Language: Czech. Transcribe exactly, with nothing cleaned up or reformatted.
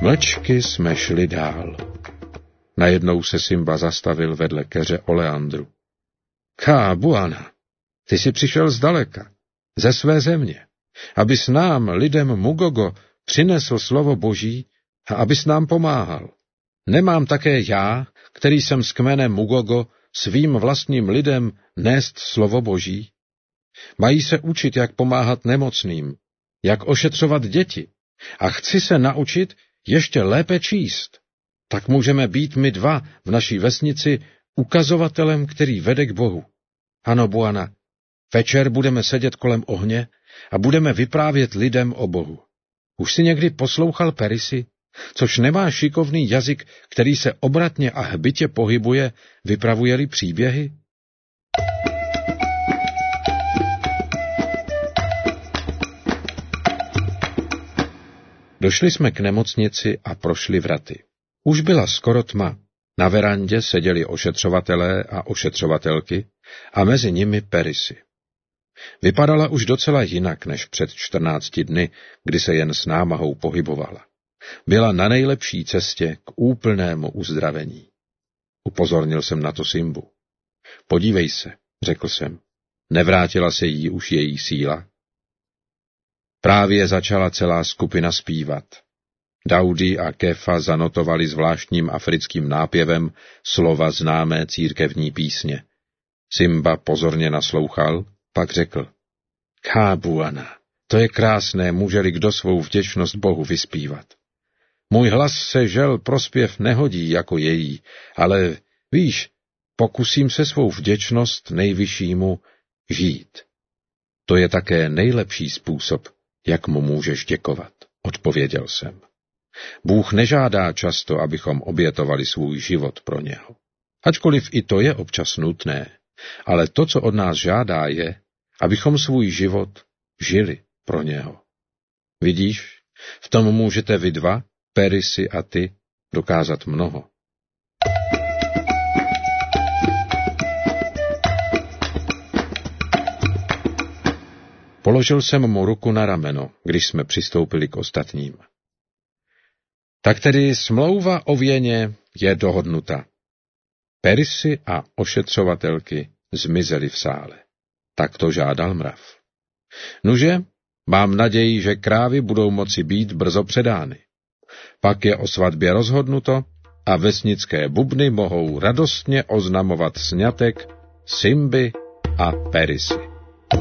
Mlčky jsme šli dál. Najednou se Simba zastavil vedle keře Oleandru. Ká, Buana, ty jsi přišel zdaleka, ze své země, abys nám, lidem Mugogo, přinesl slovo Boží a abys nám pomáhal. Nemám také já, který jsem z kmene Mugogo, svým vlastním lidem nést slovo Boží? Mají se učit, jak pomáhat nemocným, jak ošetřovat děti a chci se naučit ještě lépe číst. Tak můžeme být my dva v naší vesnici ukazovatelem, který vede k Bohu. Ano, Buana, večer budeme sedět kolem ohně a budeme vyprávět lidem o Bohu. Už jsi někdy poslouchal Perisy, což nemá šikovný jazyk, který se obratně a hbitě pohybuje, vypravuje-li příběhy? Došli jsme k nemocnici a prošli vraty. Už byla skoro tma. Na verandě seděli ošetřovatelé a ošetřovatelky a mezi nimi Perisy. Vypadala už docela jinak než před čtrnácti dny, kdy se jen s námahou pohybovala. Byla na nejlepší cestě k úplnému uzdravení. Upozornil jsem na to Simbu. Podívej se, řekl jsem, nevrátila se jí už její síla? Právě začala celá skupina zpívat. Daudi a Kefa zanotovali zvláštním africkým nápěvem slova známé církevní písně. Simba pozorně naslouchal, pak řekl, Ká, Buana, to je krásné, může-li kdo svou vděčnost Bohu vyspívat. Můj hlas se žel prospěv nehodí jako její, ale víš, pokusím se svou vděčnost nejvyššímu žít. To je také nejlepší způsob, jak mu můžeš děkovat, odpověděl jsem. Bůh nežádá často, abychom obětovali svůj život pro něho. Ačkoliv i to je občas nutné, ale to, co od nás žádá, je, abychom svůj život žili pro něho. Vidíš, v tom můžete vy dva, Perisy a ty, dokázat mnoho. Položil jsem mu ruku na rameno, když jsme přistoupili k ostatním. Tak tedy smlouva o věně je dohodnuta. Perisy a ošetřovatelky zmizely v sále. Tak to žádal mrav. Nuže, mám naději, že krávy budou moci být brzo předány. Pak je o svatbě rozhodnuto a vesnické bubny mohou radostně oznamovat sňatek Simby a Perisy.